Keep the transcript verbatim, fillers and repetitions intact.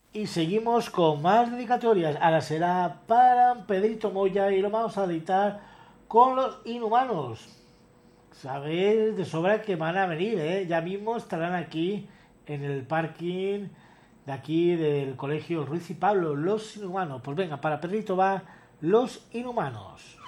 Y seguimos con más dedicatorias. Ahora será para Pedrito Moya y lo vamos a editar con los Inhumanos. Sabéis de sobra que van a venir, ¿eh? Ya mismo estarán aquí en el parking de aquí del colegio Ruiz y Pablo, los Inhumanos. Pues venga, para Pedrito va los Inhumanos.